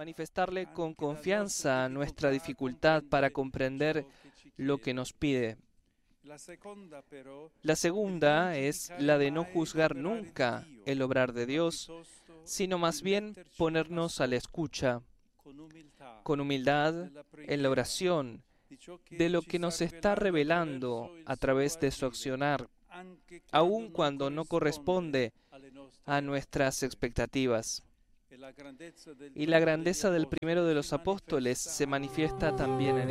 manifestarle con confianza nuestra dificultad para comprender lo que nos pide. La segunda es la de no juzgar nunca el obrar de Dios, sino más bien ponernos a la escucha, con humildad, en la oración, de lo que nos está revelando a través de su accionar, aun cuando no corresponde a nuestras expectativas. Y la grandeza del primero de los apóstoles se manifiesta también en